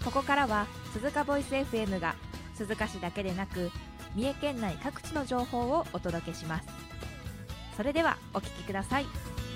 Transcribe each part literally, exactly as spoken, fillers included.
ここからは鈴鹿ボイス エフエム が鈴鹿市だけでなく三重県内各地の情報をお届けします。それではお聞きください。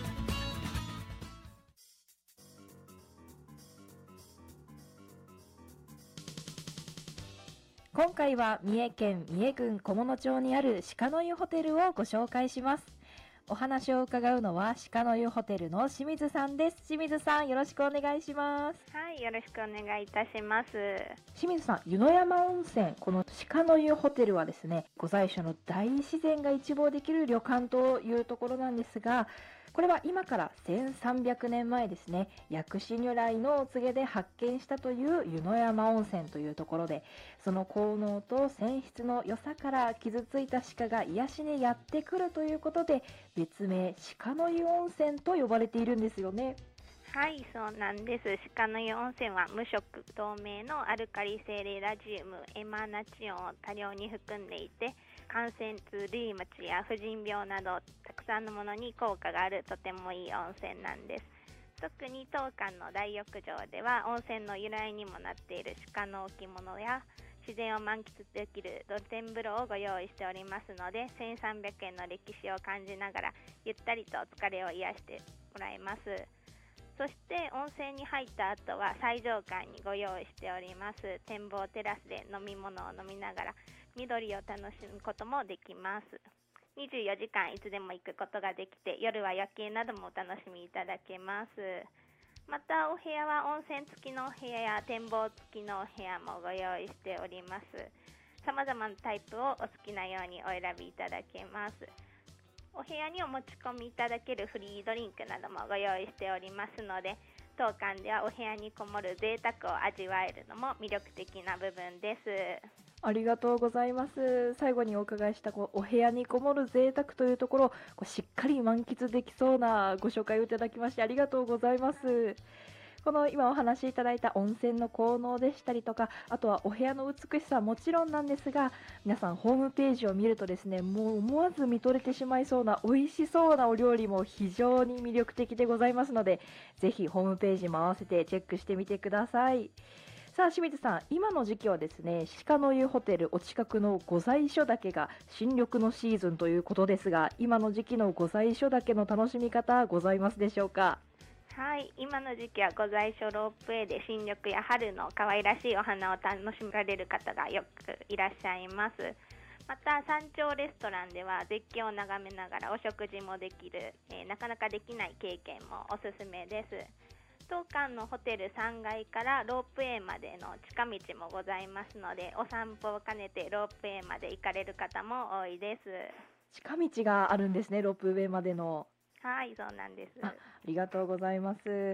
今回は三重県三重郡菰野町にある鹿の湯ホテルをご紹介します。お話を伺うのは鹿の湯ホテルの清水さんです。清水さん、よろしくお願いします。 はい、よろしくお願いいたします。 清水さん、湯の山温泉、この鹿の湯ホテルはですね、御在所の大自然が一望できる旅館というところなんですが、これは今からせんさんびゃくねんまえですね、薬師如来のお告げで発見したという湯の山温泉というところで、その効能と泉質の良さから傷ついた鹿が癒しにやってくるということで、別名鹿の湯温泉と呼ばれているんですよね。 はい、そうなんです。鹿の湯温泉は無色透明のアルカリ性レラジウム、エマナチオンを多量に含んでいて、感染痛、リウマチや婦人病などたくさんのものに効果があるとてもいい温泉なんです。特に当館の大浴場では温泉の由来にもなっている鹿の置物や自然を満喫できる露天風呂をご用意しておりますので、せんさんびゃくえんの歴史を感じながらゆったりと疲れを癒してもらえます。そして温泉に入った後は最上階にご用意しております展望テラスで飲み物を飲みながら緑を楽しむこともできます。にじゅうよじかんいつでも行くことができて、夜は夜景などもお楽しみいただけます。またお部屋は温泉付きのお部屋や展望付きのお部屋もご用意しております。様々なタイプをお好きなようにお選びいただけます。お部屋にお持ち込みいただけるフリードリンクなどもご用意しておりますので、当館ではお部屋にこもる贅沢を味わえるのも魅力的な部分です。 ありがとうございます。最後にお伺いしたこうお部屋にこもる贅沢というところ、こうしっかり満喫できそうなご紹介をいただきましてありがとうございます。この今お話しいただいた温泉の効能でしたりとか、あとはお部屋の美しさはもちろんなんですが、皆さんホームページを見るとですね、もう思わず見とれてしまいそうな美味しそうなお料理も非常に魅力的でございますので、ぜひホームページも合わせてチェックしてみてください。さあ清水さん、今の時期はですね、鹿の湯ホテルお近くの御在所岳が新緑のシーズンということですが、今の時期の御在所岳の楽しみ方ございますでしょうか？ はい、今の時期は御在所ロープウェイで新緑や春の可愛らしいお花を楽しめられる方がよくいらっしゃいます。また山頂レストランでは絶景を眺めながらお食事もできる、えー、なかなかできない経験もおすすめです。当館のホテルさんがいからロープウェイまでの近道もございますので、お散歩を兼ねてロープウェイまで行かれる方も多いです。 近道があるんですね、ロープウェイまでの。 はい、そうなんです。 あ, ありがとうございます。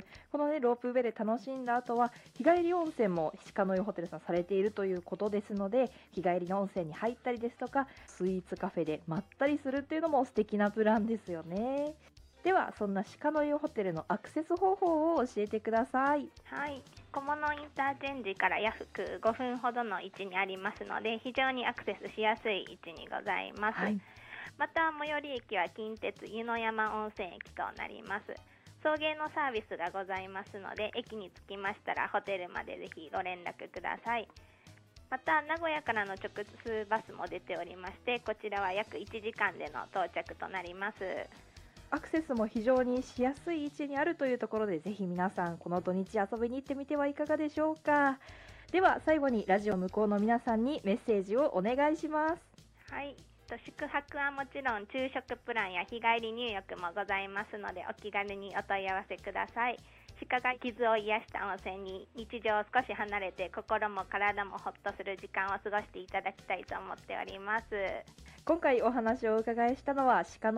この、ね、ロープウェイで楽しんだ後は日帰り温泉も鹿の湯ホテルさんされているということですので、日帰りの温泉に入ったりですとか、スイーツカフェでまったりするっていうのも素敵なプランですよね。ではそんな鹿の湯ホテルのアクセス方法を教えてください。 はい、菰野インターチェンジから約ごふんほどの位置にありますので、非常にアクセスしやすい位置にございます。はい、また最寄り駅は近鉄湯の山温泉駅となります。送迎のサービスがございますので、駅に着きましたらホテルまでぜひご連絡ください。また名古屋からの直通バスも出ておりまして、こちらは約いちじかんでの到着となります。 アクセスも非常にしやすい位置にあるというところで、ぜひ皆さんこの土日遊びに行ってみてはいかがでしょうか。では最後にラジオ向こうの皆さんにメッセージをお願いします。 はい、宿泊はもちろん昼食プランや日帰り入浴もございますので、お気軽にお問い合わせください。鹿が傷を癒した温泉に日常を少し離れて心も体もほっとする時間を過ごしていただきたいと思っております。 今回お話をお伺いしたのは鹿の